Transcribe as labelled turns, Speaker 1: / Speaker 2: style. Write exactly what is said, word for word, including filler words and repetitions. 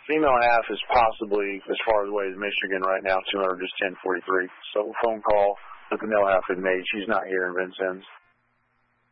Speaker 1: female half is possibly as far away as Michigan right now, two hundred, just ten forty-three. So phone call that the male half had made. She's not here in Vincennes.